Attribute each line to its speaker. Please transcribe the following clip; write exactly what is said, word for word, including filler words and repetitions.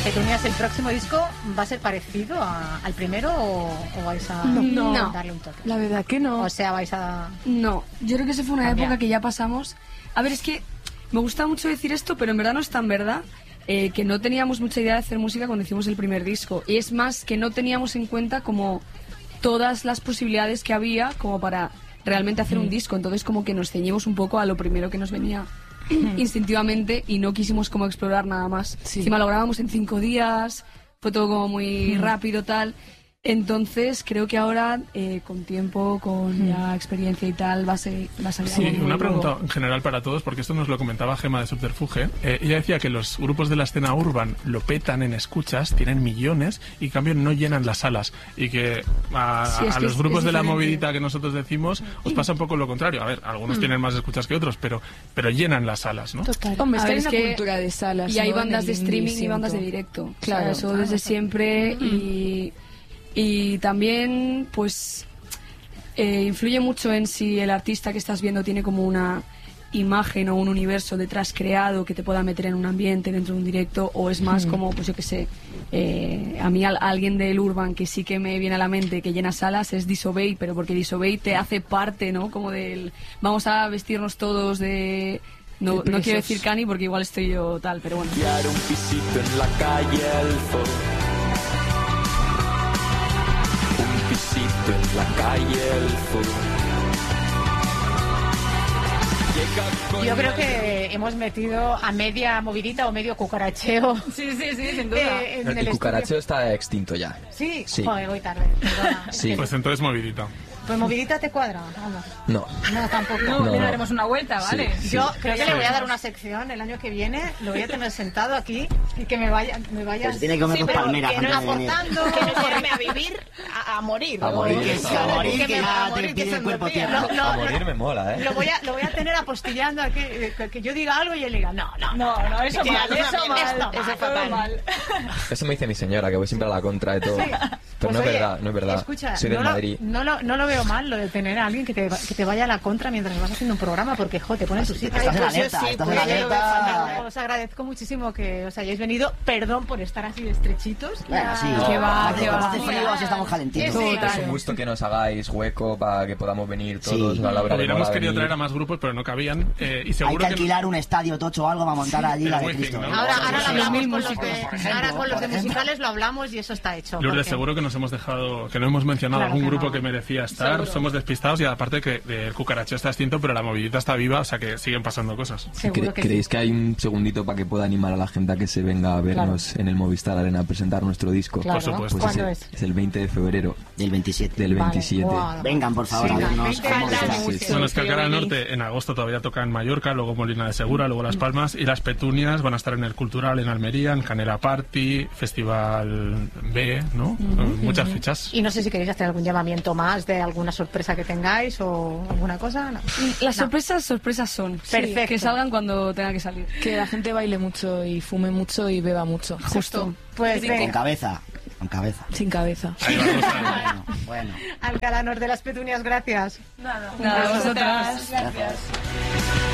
Speaker 1: Petunias, ¿el próximo disco va a ser parecido a, al primero o, o vais a
Speaker 2: no,
Speaker 1: darle un toque?
Speaker 2: La verdad que no.
Speaker 1: O sea, vais a...
Speaker 2: No, yo creo que esa fue una
Speaker 1: cambiar.
Speaker 2: época que ya pasamos. A ver, es que me gusta mucho decir esto, pero en verdad no es tan verdad. Eh, que no teníamos mucha idea de hacer música cuando hicimos el primer disco. Y es más que no teníamos en cuenta como todas las posibilidades que había como para realmente hacer un disco. Entonces como que nos ceñimos un poco a lo primero que nos venía instintivamente y no quisimos como explorar nada más.
Speaker 3: Sí.
Speaker 2: Encima lo grabamos en cinco días, fue todo como muy rápido, tal. Entonces creo que ahora, eh, con tiempo, con ya experiencia y tal, va a ser, va a salir
Speaker 4: Sí,
Speaker 2: algo muy
Speaker 4: una pregunta
Speaker 2: nuevo.
Speaker 4: en general para todos, porque esto nos lo comentaba Gema de Subterfuge. Eh, ella decía que los grupos de la escena urban lo petan en escuchas, tienen millones y en cambio no llenan las salas. Y que a,
Speaker 2: Sí, es
Speaker 4: a
Speaker 2: que
Speaker 4: los
Speaker 2: es-
Speaker 4: grupos
Speaker 2: es
Speaker 4: de la
Speaker 2: diferente.
Speaker 4: movidita que nosotros decimos os pasa un poco lo contrario. A ver, algunos tienen más escuchas que otros, pero, pero llenan las salas, ¿no?
Speaker 1: Total.
Speaker 3: Hombre,
Speaker 2: A
Speaker 3: es que
Speaker 2: ver,
Speaker 3: hay
Speaker 2: es
Speaker 3: una
Speaker 2: que-
Speaker 3: cultura de salas.
Speaker 2: Y hay
Speaker 3: ¿no?
Speaker 2: bandas
Speaker 3: En
Speaker 2: de
Speaker 3: el
Speaker 2: streaming
Speaker 3: indie,
Speaker 2: y bandas de
Speaker 3: siento.
Speaker 2: directo.
Speaker 3: Claro.
Speaker 2: O sea, eso desde siempre y, y también pues eh, influye mucho en si el artista que estás viendo tiene como una imagen o un universo detrás creado que te pueda meter en un ambiente dentro de un directo o es más como, pues yo qué sé, eh, a mí al- alguien del Urban que sí que me viene a la mente que llena salas es Disobey, pero porque Disobey te hace parte, ¿no? Como del vamos a vestirnos todos de... No, no quiero decir Cani porque igual estoy yo tal, pero bueno.
Speaker 5: Quiero un pisito en la calle Elfo. Un pisito en la calle Elfo. Llega con
Speaker 1: Yo creo que hemos metido a media movidita o medio cucaracheo.
Speaker 6: Sí, sí, sí, sin duda.
Speaker 1: eh, en
Speaker 7: El,
Speaker 1: el
Speaker 7: cucaracheo
Speaker 1: estudio.
Speaker 7: está extinto ya.
Speaker 1: Sí,
Speaker 7: Sí.
Speaker 1: joder, voy tarde. Perdona.
Speaker 7: Sí.
Speaker 4: Pues entonces movidita.
Speaker 1: Pues movidita te cuadra. Vamos.
Speaker 7: No.
Speaker 1: No, tampoco.
Speaker 6: No,
Speaker 7: No,
Speaker 6: le
Speaker 7: no.
Speaker 6: daremos una vuelta, ¿vale?
Speaker 7: Sí.
Speaker 1: Yo creo que
Speaker 4: Sí.
Speaker 1: le voy a dar una sección el año que viene, lo voy a tener sentado aquí y que me vaya, me vaya
Speaker 8: Pues tiene que comer
Speaker 1: sí,
Speaker 8: dos
Speaker 1: pero
Speaker 8: palmeras
Speaker 1: que no
Speaker 8: antes de venir.
Speaker 1: aportando,
Speaker 6: Que no lleve a vivir a, a morir.
Speaker 7: A morir,
Speaker 8: Que
Speaker 7: eso.
Speaker 8: sí, a morir,
Speaker 1: que
Speaker 8: que
Speaker 1: me va
Speaker 8: ya
Speaker 1: a
Speaker 8: te
Speaker 1: morir, que
Speaker 8: pide
Speaker 1: se
Speaker 8: el
Speaker 1: me
Speaker 8: cuerpo
Speaker 1: pilla.
Speaker 8: tierra.
Speaker 1: No, no,
Speaker 7: A morir me mola, ¿eh?
Speaker 1: Lo voy a, lo voy a tener apostillando aquí, que, que yo diga algo y él diga, no, no,
Speaker 6: No, no, eso
Speaker 1: Que
Speaker 6: mal,
Speaker 1: es
Speaker 6: eso
Speaker 1: una
Speaker 6: mal,
Speaker 1: mierda, esto
Speaker 6: eso
Speaker 1: mal,
Speaker 6: fatal.
Speaker 1: mal.
Speaker 7: Eso me dice mi señora, que voy siempre a la contra de todo.
Speaker 1: Sí.
Speaker 7: Pero
Speaker 1: Pues
Speaker 7: no es
Speaker 1: oye,
Speaker 7: verdad, no es verdad.
Speaker 1: Escucha,
Speaker 7: Soy del
Speaker 1: no, lo,
Speaker 7: Madrid.
Speaker 1: no, lo, no lo veo mal lo de tener a alguien que te, que te vaya a la contra mientras vas haciendo un programa, porque, jo, te pone en tu sitio.
Speaker 8: Estás en
Speaker 1: Pues yo
Speaker 8: alerta,
Speaker 1: sí,
Speaker 8: estás
Speaker 1: pues
Speaker 8: en
Speaker 1: yo lo veo
Speaker 8: alerta.
Speaker 1: fatal. Os agradezco muchísimo que os hayáis venido. Perdón por estar así de estrechitos.
Speaker 8: Bueno, sí.
Speaker 2: Que va,
Speaker 8: Hace-
Speaker 2: que
Speaker 8: cuando
Speaker 2: va.
Speaker 8: hace frío así estamos calentitos.
Speaker 1: Sí, sí,
Speaker 7: Es
Speaker 1: claro.
Speaker 7: un gusto que nos hagáis hueco para que podamos venir
Speaker 8: Sí.
Speaker 7: todos. A la hora de
Speaker 4: Hubiéramos
Speaker 7: mola
Speaker 4: querido
Speaker 7: venir.
Speaker 4: traer a más grupos, pero no cabían. Eh, y
Speaker 8: Hay
Speaker 4: seguro
Speaker 8: que
Speaker 4: que
Speaker 8: alquilar un estadio tocho o algo para montar allí la de
Speaker 4: muy
Speaker 8: Cristo.
Speaker 4: fin,
Speaker 8: ¿eh?
Speaker 4: ¿no?
Speaker 1: Ahora, ahora lo
Speaker 2: Sí,
Speaker 1: hablamos
Speaker 2: mil
Speaker 1: con los
Speaker 2: músicos,
Speaker 1: de,
Speaker 8: por ejemplo,
Speaker 1: ahora con los
Speaker 8: por
Speaker 1: de
Speaker 8: ejemplo.
Speaker 1: musicales lo hablamos y eso está hecho.
Speaker 4: Lourdes,
Speaker 1: porque-
Speaker 4: seguro que nos hemos dejado, que no hemos mencionado
Speaker 1: Claro
Speaker 4: algún
Speaker 1: que
Speaker 4: grupo
Speaker 1: no.
Speaker 4: que merecía estar,
Speaker 6: Seguro.
Speaker 4: somos despistados y aparte que el cucaracheo está extinto, pero la movidita está viva, o sea que siguen pasando cosas.
Speaker 1: Seguro
Speaker 7: Cre-
Speaker 1: que
Speaker 7: ¿Creéis
Speaker 1: sí.
Speaker 7: que hay un segundito para que pueda animar a la gente a que se venga a vernos en el Movistar Arena a presentar nuestro disco?
Speaker 1: Claro.
Speaker 4: Por supuesto.
Speaker 7: Pues
Speaker 1: ¿Cuándo
Speaker 7: es,
Speaker 1: es?
Speaker 7: es el veinte de febrero
Speaker 8: Del veintisiete.
Speaker 7: del
Speaker 1: Vale.
Speaker 7: veintisiete.
Speaker 1: Guau.
Speaker 8: Vengan, por favor, a
Speaker 1: Venga,
Speaker 8: vernos.
Speaker 1: veinte
Speaker 8: Vamos a
Speaker 1: años.
Speaker 8: estar.
Speaker 7: Sí, sí.
Speaker 4: Bueno, es que Cara al
Speaker 6: venís.
Speaker 4: Norte en agosto todavía toca en Mallorca, luego Molina de Segura, luego Las Palmas y Las Petunias van a estar en el Cultural en Almería, en Canela Party, Festival B, ¿no? Muchas fechas.
Speaker 1: Y no sé si queréis hacer algún llamamiento más de alguna sorpresa que tengáis o alguna cosa. No.
Speaker 2: Las
Speaker 1: No.
Speaker 2: sorpresas, sorpresas son.
Speaker 1: Perfecto.
Speaker 2: Que salgan cuando tenga que salir.
Speaker 3: Que la gente baile mucho y fume mucho y beba mucho.
Speaker 2: Justo.
Speaker 1: Pues
Speaker 8: Con
Speaker 1: venga,
Speaker 8: cabeza. Con cabeza.
Speaker 3: Sin cabeza.
Speaker 4: Ahí vamos a-
Speaker 8: Bueno, bueno.
Speaker 1: Alcalá Norte de las Petunias, gracias.
Speaker 6: Nada,
Speaker 2: Nada,
Speaker 6: a
Speaker 2: vosotras.
Speaker 6: Gracias.